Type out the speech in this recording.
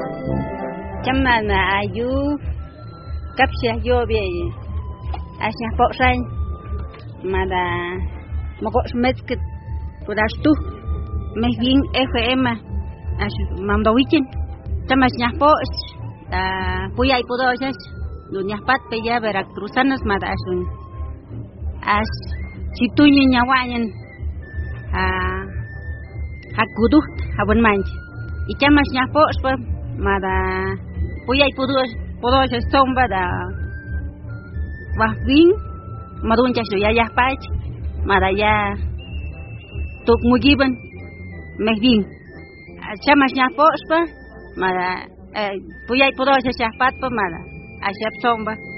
chamana ayu kapsia yobe asya poksay mada mokos metzket pudastu mehvin FM asu mamdowichin chamas nyapos puyay podosas dunyaspat peya veracruzanas mada asun as situnya nyawanyan hakudut haban manch y chamas nyapos pa mada puyay podosas somba da wahvin madunchas do yayaspach mada ya tuk mugiban mehvin chamas nyapos pa mada puyay podosas yaspat pa mada asyap somba